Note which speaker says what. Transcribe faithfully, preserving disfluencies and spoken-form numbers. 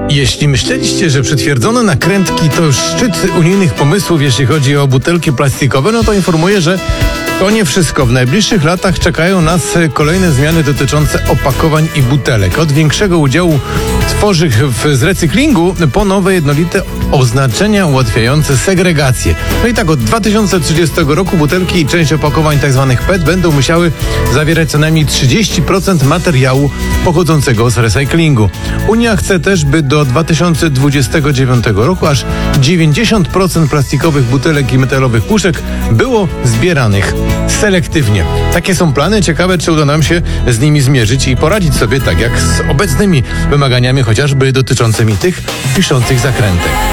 Speaker 1: Jeśli myśleliście, że przytwierdzone nakrętki to już szczyt unijnych pomysłów, jeśli chodzi o butelki plastikowe, no to informuję, że to nie wszystko. W najbliższych latach czekają nas kolejne zmiany dotyczące opakowań i butelek. Od większego udziału tworzyw z recyklingu po nowe jednolite oznaczenia ułatwiające segregację. No i tak od dwa tysiące trzydziestego roku butelki i część opakowań tzw. P E T będą musiały zawierać co najmniej trzydzieści procent materiału pochodzącego z recyklingu. Unia chce też, by do dwa tysiące dwudziestego dziewiątego roku aż dziewięćdziesiąt procent plastikowych butelek i metalowych puszek było zbieranych selektywnie. Takie są plany. Ciekawe, czy uda nam się z nimi zmierzyć i poradzić sobie tak jak z obecnymi wymaganiami, chociażby dotyczącymi tych piszących zakrętek.